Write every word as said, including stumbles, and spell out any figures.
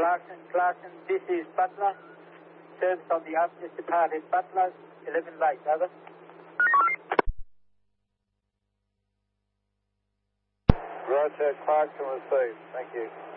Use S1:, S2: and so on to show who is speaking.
S1: Clarkson, Clarkson, this is Butler. Service on the up, just departed Butler, eleven late, over.
S2: Roger, Clarkson was safe. Thank you.